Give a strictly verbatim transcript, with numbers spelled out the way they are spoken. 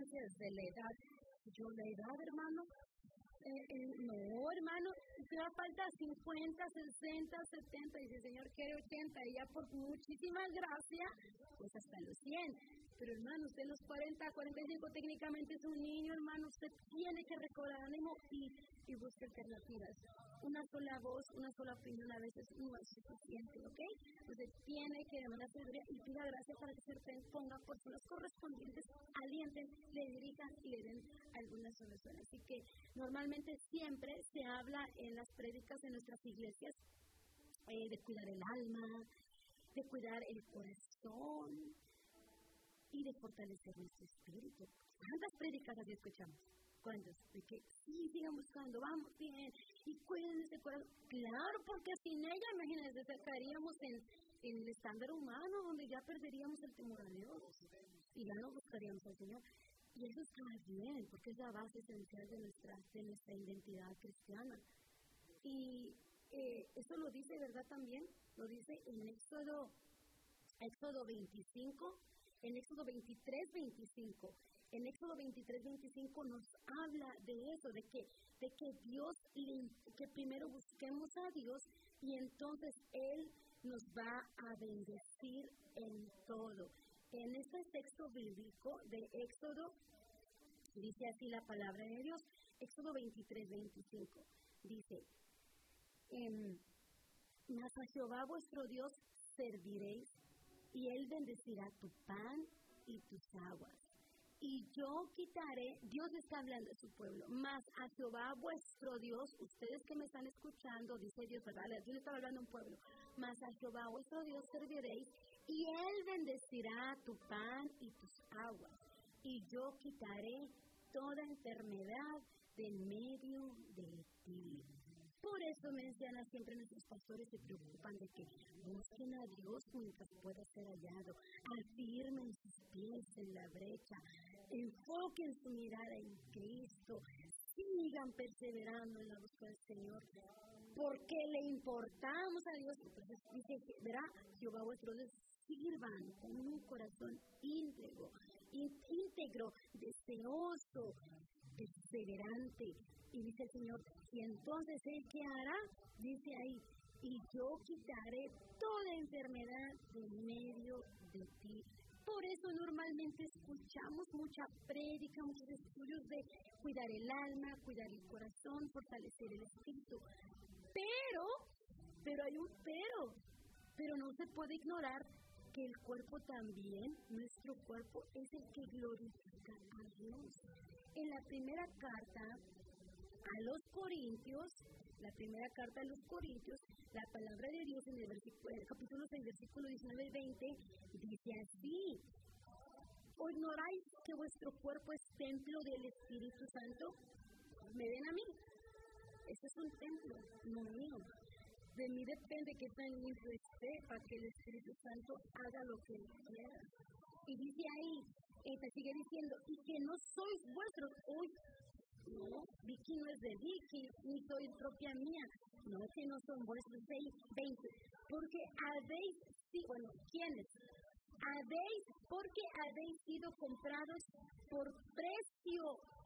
circunstancias de la edad. Yo la edad, hermano, eh, eh, no, hermano, te va a faltar cincuenta, sesenta, setenta, dice el Señor quiere ochenta, y ya por muchísima gracia, pues hasta los cien. Pero hermano, usted en los cuarenta, cuarenta y cinco técnicamente es un niño, hermano, usted tiene que recobrar ánimo y, y busca alternativas. Una sola voz, una sola opinión a veces no es suficiente, ¿ok? Usted tiene que demandar sabiduría y pida gracia para que se ponga personas correspondientes, alienten, le dirijan y le den algunas soluciones. Así que normalmente siempre se habla en las prédicas de nuestras iglesias eh, de cuidar el alma, de cuidar el corazón y de fortalecer nuestro espíritu. ¿Cuántas prédicas así escuchamos? ¿Cuántas? De que sí, sigan buscando, vamos bien, y cuiden ese corazón. Claro, porque sin ella, imagínense, estaríamos en, en el estándar humano, donde ya perderíamos el temor a Dios, y ya no buscaríamos al Señor. Y eso está bien, porque es la base esencial de nuestra, de nuestra identidad cristiana. Y eh, eso lo dice, ¿verdad? También lo dice en Éxodo, Éxodo veinticinco, en Éxodo veintitrés, veinticinco. En Éxodo veintitrés, veinticinco nos habla de eso, de que, de que Dios, que primero busquemos a Dios y entonces Él nos va a bendecir en todo. En este texto bíblico de Éxodo, dice así la palabra de Dios, Éxodo veintitrés, veinticinco, dice, mas a Jehová vuestro Dios serviréis, y Él bendecirá tu pan y tus aguas. Y yo quitaré, Dios está hablando de su pueblo, mas a Jehová vuestro Dios, ustedes que me están escuchando, dice Dios, ¿verdad? Dios está hablando de un pueblo, mas a Jehová vuestro Dios serviréis, y Él bendecirá tu pan y tus aguas. Y yo quitaré toda enfermedad de medio de ti. Por eso mencionan siempre nuestros pastores, se preocupan de que busquen a Dios mientras pueda ser hallado, afirmen sus pies en la brecha, enfoquen su mirada en Cristo, sigan perseverando en la búsqueda del Señor, porque le importamos a Dios. Entonces dice, verá, Jehová vuestro Dios, sirvan con un corazón íntegro, íntegro, deseoso, perseverante. Y dice el Señor, y entonces Él ¿qué hará? Dice ahí, y yo quitaré toda enfermedad de medio de ti. Por eso normalmente escuchamos mucha prédica, muchos estudios de cuidar el alma, cuidar el corazón, fortalecer el espíritu. Pero, pero hay un pero, pero no se puede ignorar que el cuerpo también, nuestro cuerpo, es el que glorifica a Dios. En la primera carta a los Corintios, la primera carta a los Corintios, la palabra de Dios en el, versículo, en el capítulo seis, versículo diecinueve y veinte, dice así: ¿o ignoráis que vuestro cuerpo es templo del Espíritu Santo? ¿Me ven a mí? Este es un templo, no mío. De mí depende que tan limpio esté para que el Espíritu Santo haga lo que él quiera. Y dice ahí, eh, te sigue diciendo, y que no sois vuestros. Uy, no, Vicky no es de Vicky, ni soy propia mía. No, que no son vuestros. seis, veinte. Porque habéis, sí, bueno, ¿quiénes? Habéis, porque habéis sido comprados por precio